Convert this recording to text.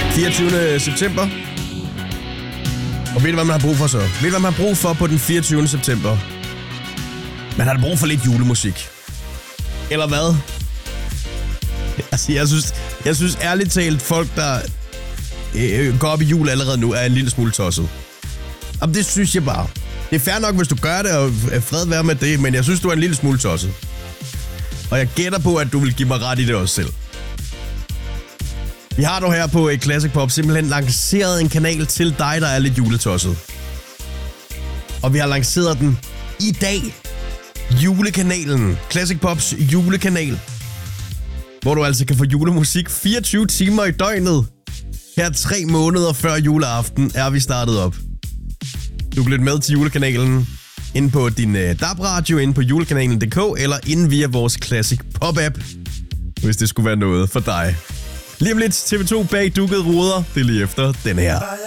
24. september. Og ved du, hvad man har brug for så? Ved du, hvad man har brug for på den 24. september? Man har brug for lidt julemusik. Eller hvad? Altså, jeg synes ærligt talt, folk, der går op i jul allerede nu, er en lille smule tosset. Jamen, det synes jeg bare. Det er fair nok, hvis du gør det, og fred være med det, men jeg synes, du er en lille smule tosset. Og jeg gætter på, at du vil give mig ret i det også selv. Vi har dog her på Classic Pop simpelthen lanceret en kanal til dig, der er lidt juletosset. Og vi har lanceret den i dag. Julekanalen. Classic Pops julekanal. Hvor du altså kan få julemusik 24 timer i døgnet. Her 3 måneder før juleaften er vi startet op. Du kan lytte med til julekanalen inde på din DAB-radio, inde på julekanalen.dk, eller inde via vores Classic Pop-app, hvis det skulle være noget for dig. Lige om lidt TV2 bag dukkede ruder. Det er lige efter den her.